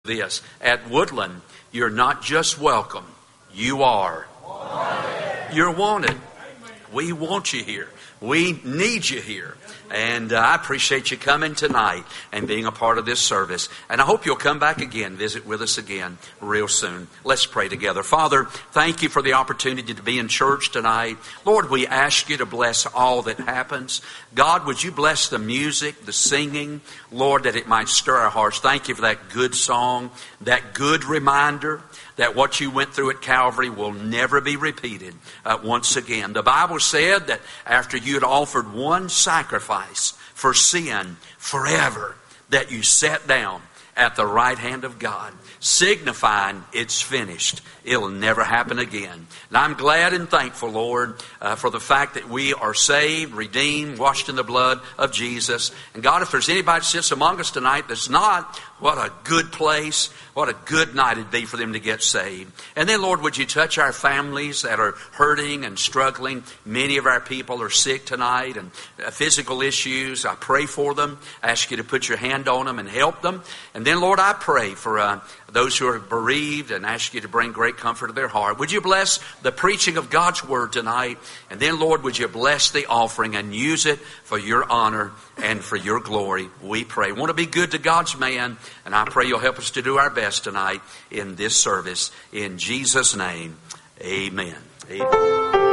this. At Woodland, you're not just welcome, you are. You're wanted. We want you here. We need you here. And I appreciate you coming tonight and being a part of this service. And I hope you'll come back again, visit with us again real soon. Let's pray together. Father, thank you for the opportunity to be in church tonight. Lord, we ask you to bless all that happens. God, would you bless the music, the singing, Lord, that it might stir our hearts. Thank you for that good song, that good reminder that what you went through at Calvary will never be repeated once again. The Bible said that after you had offered one sacrifice for sin forever, that you sat down at the right hand of God, signifying it's finished. It'll never happen again. And I'm glad and thankful, Lord, for the fact that we are saved, redeemed, washed in the blood of Jesus. And God, if there's anybody that sits among us tonight that's not, what a good place, what a good night it'd be for them to get saved. And then, Lord, would you touch our families that are hurting and struggling? Many of our people are sick tonight and physical issues. I pray for them. I ask you to put your hand on them and help them. And then, Lord, I pray for those who are bereaved and ask you to bring great comfort to their heart. Would you bless the preaching of God's Word tonight? And then, Lord, would you bless the offering and use it for your honor and for your glory, we pray. We want to be good to God's man, and I pray you'll help us to do our best tonight in this service. In Jesus' name, amen. Amen.